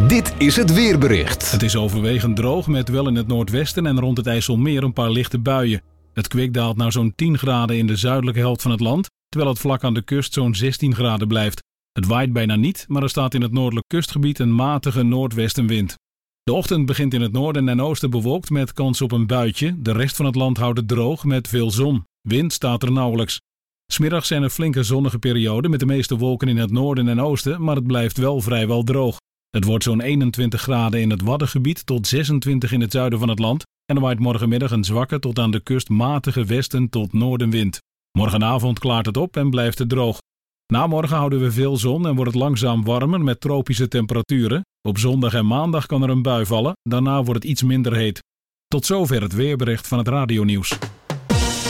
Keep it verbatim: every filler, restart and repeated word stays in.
Dit is het weerbericht. Het is overwegend droog met wel in het noordwesten en rond het IJsselmeer een paar lichte buien. Het kwik daalt naar zo'n tien graden in de zuidelijke helft van het land, terwijl het vlak aan de kust zo'n zestien graden blijft. Het waait bijna niet, maar er staat in het noordelijk kustgebied een matige noordwestenwind. De ochtend begint in het noorden en oosten bewolkt met kans op een buitje. De rest van het land houdt het droog met veel zon. Wind staat er nauwelijks. 'S Middags zijn er flinke zonnige perioden met de meeste wolken in het noorden en oosten, maar het blijft wel vrijwel droog. Het wordt zo'n eenentwintig graden in het Waddengebied tot zesentwintig in het zuiden van het land en er waait morgenmiddag een zwakke tot aan de kust matige westen tot noordenwind. Morgenavond klaart het op en blijft het droog. Na morgen houden we veel zon en wordt het langzaam warmer met tropische temperaturen. Op zondag en maandag kan er een bui vallen, daarna wordt het iets minder heet. Tot zover het weerbericht van het Radionieuws.